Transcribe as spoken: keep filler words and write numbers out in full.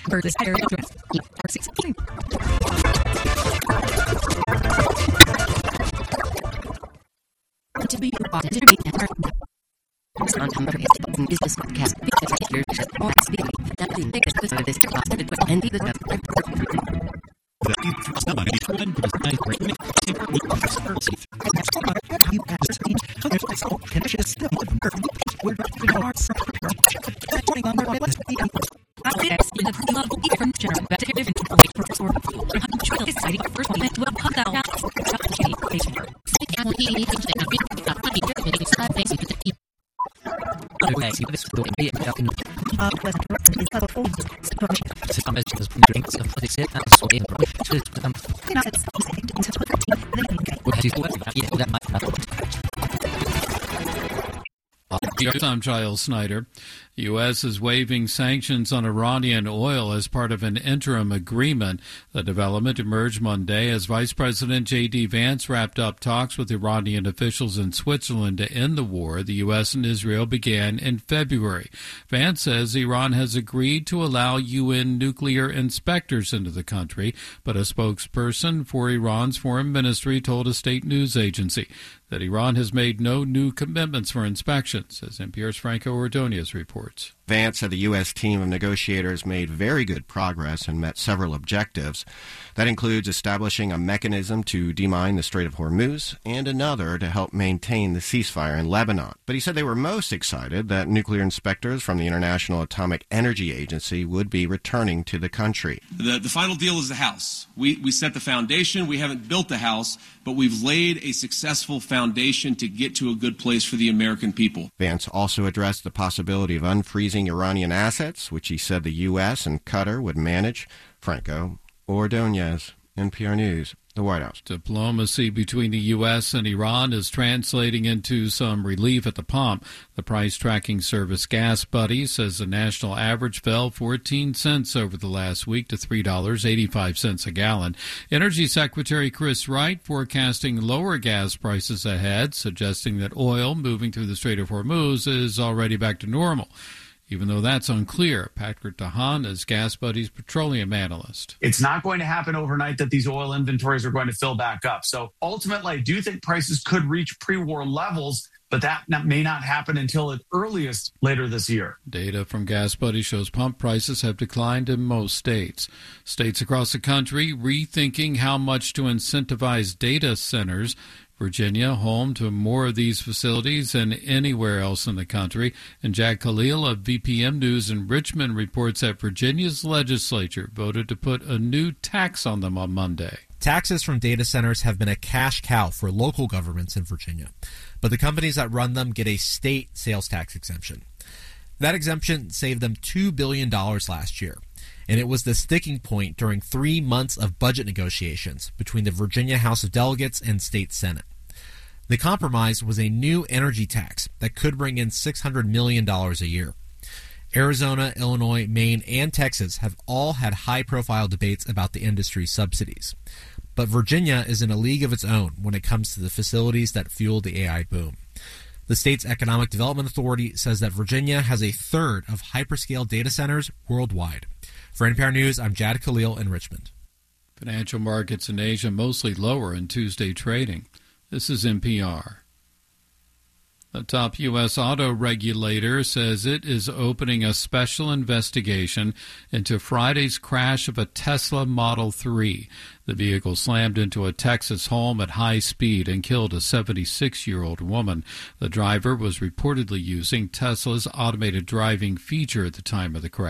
To be I'm Giles Snyder. The U S is waiving sanctions on Iranian oil as part of an interim agreement. The development emerged Monday as Vice President J D. Vance wrapped up talks with Iranian officials in Switzerland to end the war the U S and Israel began in February. Vance says Iran has agreed to allow U N nuclear inspectors into the country, but a spokesperson for Iran's foreign ministry told a state news agency that Iran has made no new commitments for inspections, as N P R's Franco Ordonez reports. Vance said the U S team of negotiators made very good progress and met several objectives. That includes establishing a mechanism to demine the Strait of Hormuz and another to help maintain the ceasefire in Lebanon. But he said they were most excited that nuclear inspectors from the International Atomic Energy Agency would be returning to the country. The, the final deal is the house. We, we set the foundation. We haven't built the house, but we've laid a successful foundation to get to a good place for the American people. Vance also addressed the possibility of unfreezing Iranian assets, which he said the U S and Qatar would manage. Franco Ordonez, N P R News, the White House. Diplomacy between the U S and Iran is translating into some relief at the pump. The price tracking service Gas Buddy says the national average fell fourteen cents over the last week to three dollars and eighty-five cents a gallon. Energy Secretary Chris Wright forecasting lower gas prices ahead, suggesting that oil moving through the Strait of Hormuz is already back to normal. Even though that's unclear, Patrick DeHaan is Gas Buddy's petroleum analyst. It's not going to happen overnight that these oil inventories are going to fill back up. So ultimately, I do think prices could reach pre-war levels, but that may not happen until at earliest later this year. Data from Gas Buddy shows pump prices have declined in most states. States across the country rethinking how much to incentivize data centers. Virginia, home to more of these facilities than anywhere else in the country. And Jack Khalil of V P M News in Richmond reports that Virginia's legislature voted to put a new tax on them on Monday. Taxes from data centers have been a cash cow for local governments in Virginia, but the companies that run them get a state sales tax exemption. That exemption saved them two billion dollars last year, and it was the sticking point during three months of budget negotiations between the Virginia House of Delegates and State Senate. The compromise was a new energy tax that could bring in six hundred million dollars a year. Arizona, Illinois, Maine, and Texas have all had high-profile debates about the industry's subsidies. But Virginia is in a league of its own when it comes to the facilities that fuel the A I boom. The state's Economic Development Authority says that Virginia has a third of hyperscale data centers worldwide. For N P R News, I'm Jad Khalil in Richmond. Financial markets in Asia mostly lower in Tuesday trading. This is N P R. The top U S auto regulator says it is opening a special investigation into Friday's crash of a Tesla Model three. The vehicle slammed into a Texas home at high speed and killed a seventy-six-year-old woman. The driver was reportedly using Tesla's automated driving feature at the time of the crash.